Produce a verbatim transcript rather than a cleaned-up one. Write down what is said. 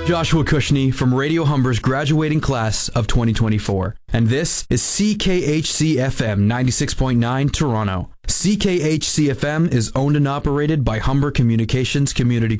Joshua Cushney from Radio Humber's graduating class of twenty twenty-four, and this is C K H C F M ninety-six point nine Toronto. C K H C F M is owned and operated by Humber Communications Community